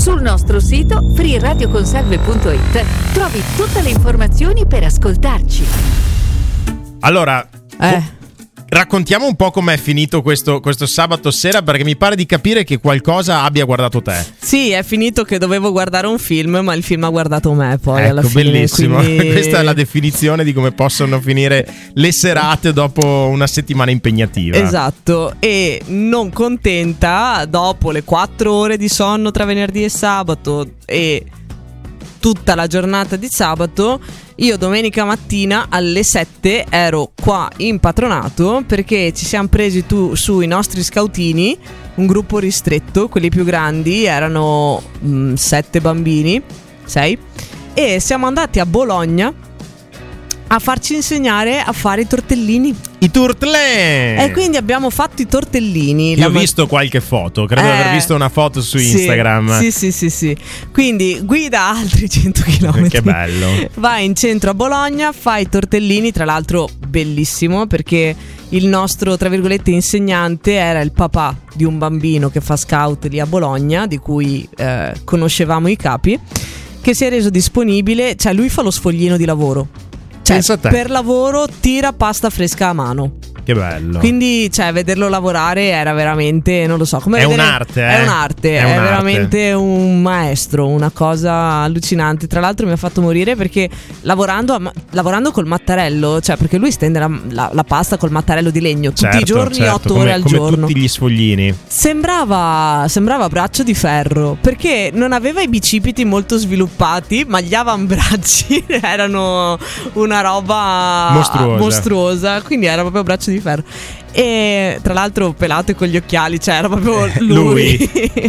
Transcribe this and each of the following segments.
Sul nostro sito freeradioconserve.it trovi tutte le informazioni per ascoltarci. Allora, raccontiamo un po' com'è finito questo sabato sera, perché mi pare di capire che qualcosa abbia guardato te. Sì, è finito che dovevo guardare un film, ma il film ha guardato me poi, ecco, alla fine. Bellissimo. Quindi... Questa è la definizione di come possono finire le serate dopo una settimana impegnativa. Esatto. E non contenta, dopo le 4 ore di sonno tra venerdì e sabato e tutta la giornata di sabato, io domenica mattina alle 7 ero qua in patronato, perché ci siamo presi su i nostri scoutini, un gruppo ristretto, quelli più grandi erano 7 bambini, 6, e siamo andati a Bologna a farci insegnare a fare i tortellini. I turtlè! E quindi abbiamo fatto i tortellini. Io ho visto qualche foto, credo di aver visto una foto su Instagram. Sì. Quindi guida altri 100 km. Che bello. Vai in centro a Bologna, fai i tortellini, tra l'altro bellissimo, perché il nostro, tra virgolette, insegnante era il papà di un bambino che fa scout lì a Bologna, di cui conoscevamo i capi, che si è reso disponibile, cioè lui fa lo sfoglino di lavoro. Cioè, per lavoro tira pasta fresca a mano. Che bello. Quindi, cioè, vederlo lavorare era veramente, non lo so, come è vedere, un'arte, è un'arte, è veramente un maestro, una cosa allucinante. Tra l'altro mi ha fatto morire perché lavorando col mattarello, cioè, perché lui stende la pasta col mattarello di legno tutti i giorni, 8 ore al giorno. Come tutti gli sfoglini. Sembrava braccio di ferro, perché non aveva i bicipiti molto sviluppati, ma gli avambracci erano una roba mostruosa, quindi era proprio braccio di ferro. E tra l'altro pelato e con gli occhiali, cioè era proprio lui.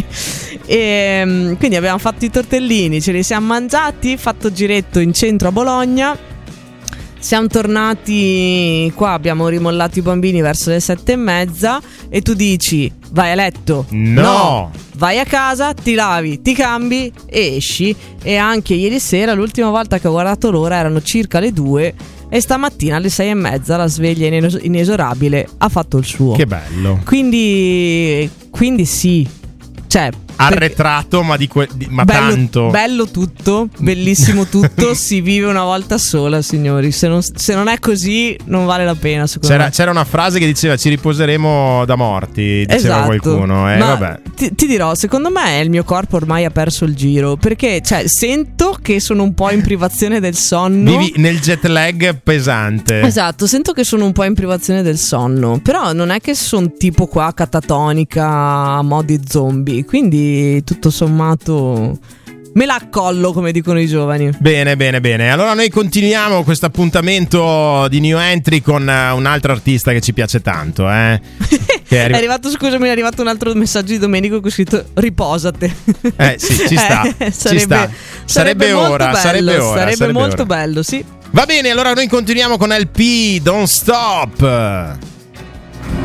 E quindi abbiamo fatto i tortellini, ce li siamo mangiati, fatto giretto in centro a Bologna, siamo tornati qua, abbiamo rimollato i bambini verso le 7:30 e tu dici vai a letto? No. Vai a casa, ti lavi, ti cambi e esci. E anche ieri sera, l'ultima volta che ho guardato l'ora, erano circa le 2 e stamattina alle 6:30 la sveglia inesorabile ha fatto il suo. Che bello. Quindi sì, cioè arretrato, ma bello, tanto bello tutto, bellissimo tutto. Si vive una volta sola, signori. Se non è così non vale la pena, secondo me. C'era una frase che diceva ci riposeremo da morti, diceva qualcuno. Ma vabbè. Ti dirò, secondo me il mio corpo ormai ha perso il giro, perché cioè sento che sono un po' in privazione del sonno. Vivi nel jet lag pesante. Esatto, sento che sono un po' in privazione del sonno, però non è che sono tipo qua catatonica a modi zombie, quindi tutto sommato me la accollo, come dicono i giovani. Bene. Allora noi continuiamo questo appuntamento di New Entry con un altro artista che ci piace tanto, È arrivato un altro messaggio di Domenico che ho scritto riposate. Sì, ci sta. Sarebbe ora. Sarebbe molto bello, sì. Va bene, allora noi continuiamo con LP Don't Stop.